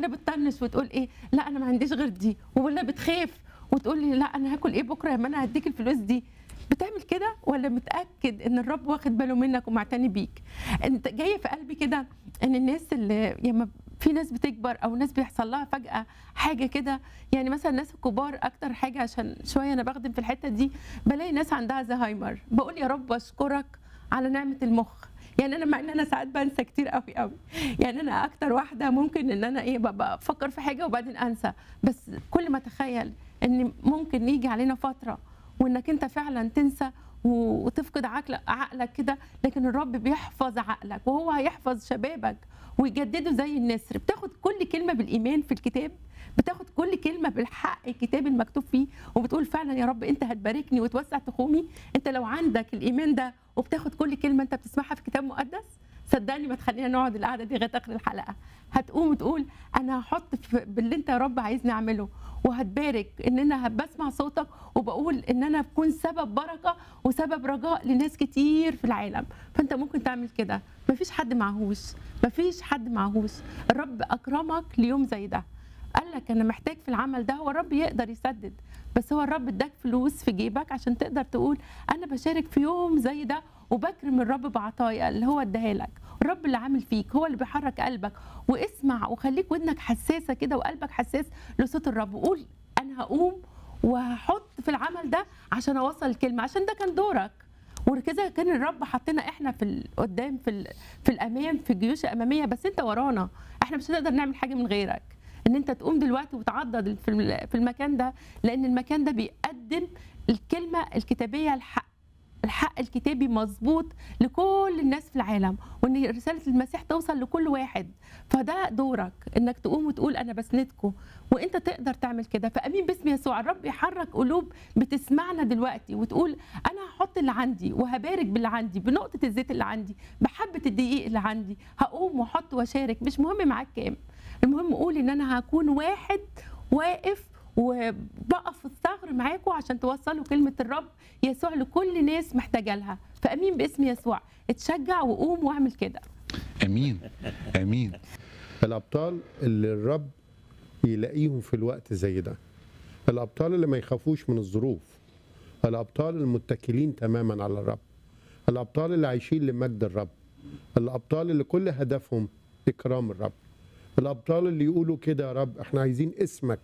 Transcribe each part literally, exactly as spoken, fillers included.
ولا بتطنش وتقول ايه لا انا ما عنديش غير دي، ولا بتخاف وتقول لي لا انا هاكل ايه بكره ما انا هديك الفلوس دي؟ بتعمل كده ولا متاكد ان الرب واخد باله منك ومعتني بيك؟ انت جايه في قلبي كده ان الناس اللي لما في ناس بتكبر او ناس بيحصل لها فجاه حاجه كده، يعني مثلا الناس الكبار اكتر حاجه، عشان شويه انا بخدم في الحته دي، بلاقي ناس عندها زهايمر، بقول يا رب اشكرك على نعمه المخ. يعني انا مع ان انا ساعات بنسى كتير قوي قوي، يعني انا اكتر واحده ممكن ان انا ايه ببقى افكر في حاجه وبعدين انسى، بس كل ما اتخيل ان ممكن يجي علينا فتره وانك انت فعلا تنسى وتفقد عقلك عقلك كده، لكن الرب بيحفظ عقلك وهو هيحفظ شبابك ويجدده زي النسر. بتاخد كل كلمه بالايمان في الكتاب، بتاخد كل كلمه بالحق الكتاب المكتوب فيه، وبتقول فعلا يا رب انت هتباركني وتوسع تخومي. انت لو عندك الايمان ده وبتاخد كل كلمه انت بتسمعها في كتاب مقدس، صدقني ما تخلينا نقعد القعده دي لغايه اخر الحلقه، هتقوم وتقول انا هحط باللي انت يا رب عايزني اعمله، وهتبارك ان انا بسمع صوتك وبقول ان انا بكون سبب بركه وسبب رجاء لناس كتير في العالم. فانت ممكن تعمل كده، مفيش حد معهوش، مفيش حد معهوش. الرب اكرمك ليوم زي ده، قال لك انا محتاج في العمل ده، هو الرب يقدر يسدد، بس هو الرب اداك فلوس في جيبك عشان تقدر تقول انا بشارك في يوم زي ده وبكرم الرب بعطايا اللي هو اداها لك. الرب اللي عامل فيك هو اللي بيحرك قلبك، واسمع وخليك ودنك حساسه كده وقلبك حساس لصوت الرب، وقول انا هقوم وهحط في العمل ده عشان اوصل الكلمه، عشان ده كان دورك. وكذا كان الرب حطنا احنا في قدام في في الامام في الجيوش الاماميه، بس انت ورانا، احنا مش هنقدر نعمل حاجه من غيرك. ان انت تقوم دلوقتي وتعضد في المكان ده، لان المكان ده بيقدم الكلمه الكتابيه الحق، الحق الكتابي مظبوط لكل الناس في العالم، وان رساله المسيح توصل لكل واحد. فده دورك انك تقوم وتقول انا بسندكم، وانت تقدر تعمل كده. فامين باسم يسوع الرب يحرك قلوب بتسمعنا دلوقتي وتقول انا هحط اللي عندي وهبارك باللي عندي، بنقطه الزيت اللي عندي، بحبه الدقيق اللي عندي، هقوم واحط واشارك. مش مهم معاك كام، المهم قول ان انا هكون واحد واقف وبقف في الثغر معاكم عشان توصلوا كلمه الرب يسوع لكل ناس محتاجه لها. فامين باسم يسوع، اتشجع وقوم واعمل كده. امين امين. الابطال اللي الرب يلاقيهم في الوقت زي ده، الابطال اللي ما يخافوش من الظروف، الابطال المتكلين تماما على الرب، الابطال اللي عايشين لمجد الرب، الابطال اللي كل هدفهم اكرام الرب، الابطال اللي يقولوا كده يا رب احنا عايزين اسمك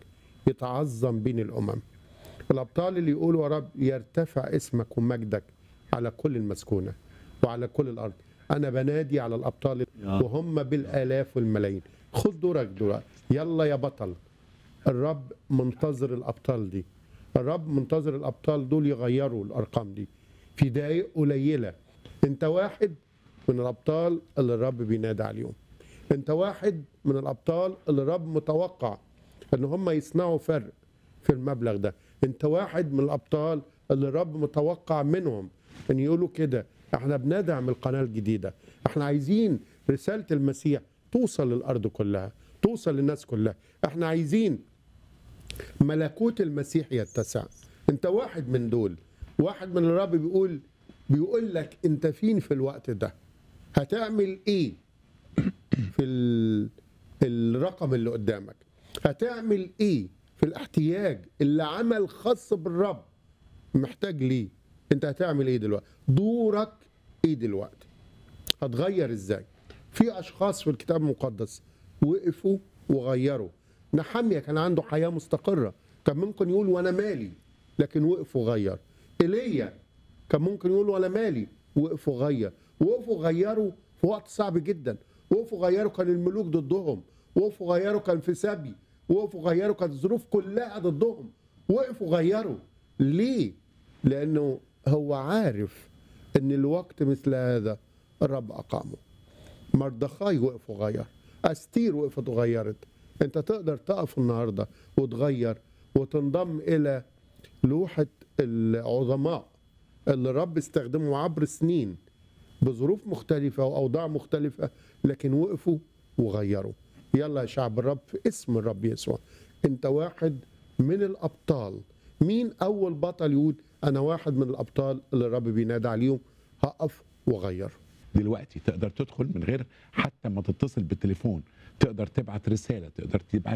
يتعظم بين الامم، الابطال اللي يقولوا يا رب يرتفع اسمك ومجدك على كل المسكونه وعلى كل الارض. انا بنادي على الابطال وهم بالالاف والملايين. خد دورك دورك، يلا يا بطل. الرب منتظر الابطال دي، الرب منتظر الابطال دول يغيروا الارقام دي في دقائق قليله. انت واحد من الابطال اللي الرب بينادي عليهم، انت واحد من الابطال اللي الرب متوقع ان هم يصنعوا فرق في المبلغ ده، انت واحد من الابطال اللي الرب متوقع منهم ان يقولوا كده احنا بندعم القناه الجديده، احنا عايزين رساله المسيح توصل للارض كلها، توصل للناس كلها، احنا عايزين ملكوت المسيح يتسع. انت واحد من دول، واحد من الرب بيقول بيقول لك انت فين في الوقت ده، هتعمل ايه في الرقم اللي قدامك، هتعمل ايه في الاحتياج اللي عمل خاص بالرب محتاج ليه. انت هتعمل ايه دلوقتي؟ دورك ايه دلوقتي؟ هتغير ازاي؟ في اشخاص في الكتاب المقدس وقفوا وغيروا. نحمية كان عنده حياة مستقرة، كان ممكن يقول وانا مالي، لكن وقف وغير. ايليا كان ممكن يقول وانا مالي، وقف وغير. وقفوا غيروا في وقت صعب جدا، وقفوا غيروا كان الملوك ضدهم، وقفوا غيروا كان في سبي، وقفوا غيروا كانت الظروف كلها ضدهم، وقفوا غيروا. ليه؟ لانه هو عارف ان الوقت مثل هذا الرب اقامه. مردخاي وقف وغير، استير وقفت وغيرت. انت تقدر تقف النهارده وتغير وتنضم الى لوحه العظماء اللي الرب استخدمهم عبر سنين بظروف مختلفه واوضاع مختلفه، لكن وقفوا وغيروا. يلا يا شعب الرب في اسم الرب يسوع، انت واحد من الابطال. مين اول بطل يقول انا واحد من الابطال اللي الرب بينادي عليهم؟ هقف وغير. دلوقتي تقدر تدخل من غير حتى ما تتصل بالتليفون، تقدر تبعت رساله، تقدر تبعت